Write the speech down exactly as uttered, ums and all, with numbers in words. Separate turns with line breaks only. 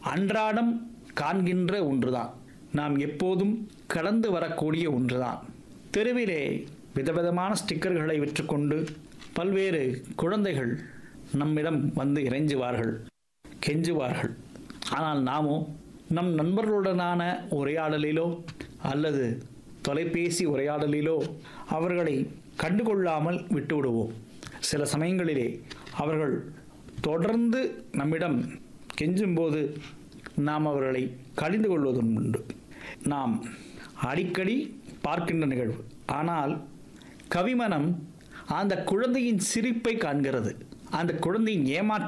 அன்றாடம் காண்கின்ற ஒன்றுதான். நாம் எப்போதும் கடந்து வரக்கூடிய ஒன்றுதான். தெருவிலே விதவிதமான ஸ்டிக்கர்களை விற்றுக்கொண்டு பல்வேறு குழந்தைகள் நம்மிடம் வந்து இறைஞ்சுவார்கள், கெஞ்சுவார்கள். ஆனால் நாமோ நம் நண்பர்களுடனான உரையாடலிலோ அல்லது தொலைபேசி உரையாடலிலோ அவர்களை கண்டுகொள்ளாமல் விட்டுவிடுவோம். சில சமயங்களிலே அவர்கள் தொடர்ந்து நம்மிடம் கெஞ்சும்போது நாம் அவர்களை கடிந்து கொள்வதுண்டு. நாம் அடிக்கடி பார்க்கின்ற நிகழ்வு. ஆனால் கவிமனம் அந்த குழந்தையின் சிரிப்பை காண்கிறது, அந்த குழந்தையின் ஏமாற்ற